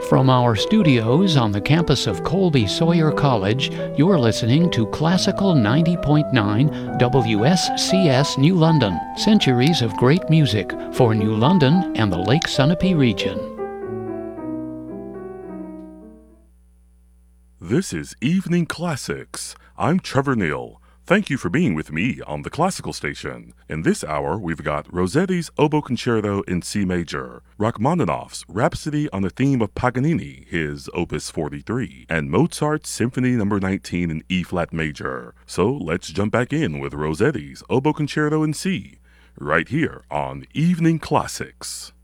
From our studios on the campus of Colby Sawyer College, you're listening to Classical 90.9 WSCS New London. Centuries of great music for New London and the Lake Sunapee region. This is Evening Classics. I'm Trevor Neal. Thank you for being with me on the Classical Station. In this hour, we've got Rossetti's Oboe Concerto in C Major, Rachmaninoff's Rhapsody on the Theme of Paganini, his Opus 43, and Mozart's Symphony No. 19 in E-flat major. So let's jump back in with Rossetti's Oboe Concerto in C, right here on Evening Classics.